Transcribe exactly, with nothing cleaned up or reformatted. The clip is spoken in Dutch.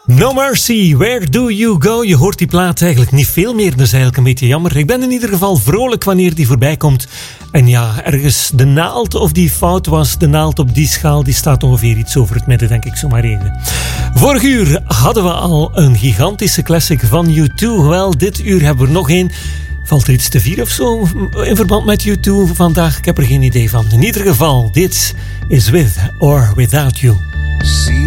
No Mercy, Where Do You Go? Je hoort die plaat eigenlijk niet veel meer, dat is eigenlijk een beetje jammer. Ik ben in ieder geval vrolijk wanneer die voorbij komt. En ja, ergens de naald of die fout was, de naald op die schaal, die staat ongeveer iets over het midden, denk ik zo maar even. Vorig uur hadden we al een gigantische classic van U twee. Wel, dit uur hebben we er nog één. Valt er iets te vieren of zo in verband met U twee vandaag? Ik heb er geen idee van. In ieder geval, dit is With or Without You.